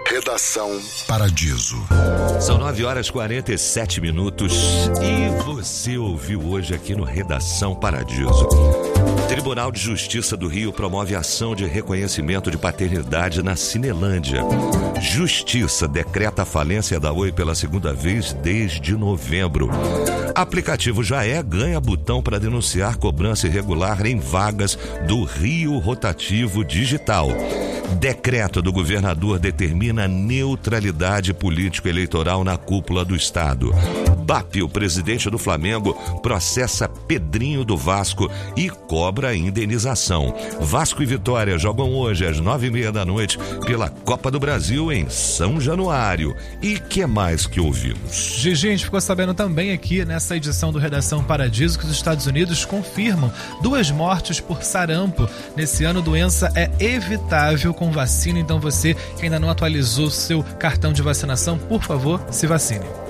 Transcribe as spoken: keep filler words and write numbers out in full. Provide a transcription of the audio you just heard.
Redação Paradiso. São nove horas e quarenta e sete minutos e você ouviu hoje aqui no Redação Paradiso. Tribunal de Justiça do Rio promove ação de reconhecimento de paternidade na Cinelândia. Justiça decreta a falência da Oi pela segunda vez desde novembro. Aplicativo Jaé ganha botão para denunciar cobrança irregular em vagas do Rio Rotativo Digital. Decreto do governador determina neutralidade político-eleitoral na cúpula do Estado. B A P, o presidente do Flamengo, processa Pedrinho do Vasco e cobra indenização. Vasco e Vitória jogam hoje às nove e meia da noite pela Copa do Brasil em São Januário. E que mais que ouvimos? Gigi, a gente ficou sabendo também aqui nessa edição do Redação Paradiso que os Estados Unidos confirmam duas mortes por sarampo. Nesse ano, doença é evitável com vacina, então você que ainda não atualizou seu cartão de vacinação, por favor, se vacine.